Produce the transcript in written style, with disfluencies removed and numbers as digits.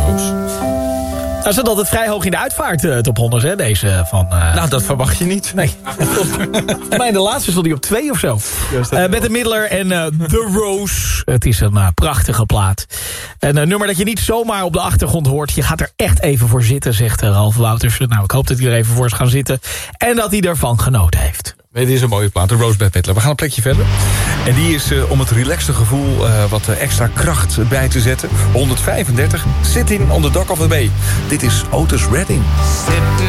Rose. Nou, zat altijd vrij hoog in de uitvaart top 100, hè, deze van... Nou, dat verwacht je niet. Nee. Maar in de laatste stond hij op 2 of zo. Bette Midler en The Rose. Het is een prachtige plaat. Een nummer dat je niet zomaar op de achtergrond hoort. Je gaat er echt even voor zitten, zegt Ralf Wouters. Nou, ik hoop dat hij er even voor is gaan zitten. En dat hij ervan genoten heeft. Dit is een mooie plaat, de Rose Bette Midler. We gaan een plekje verder. En die is om het relaxte gevoel wat extra kracht bij te zetten. 135, Sitting on the Dock of the Bay. Dit is Otis Redding.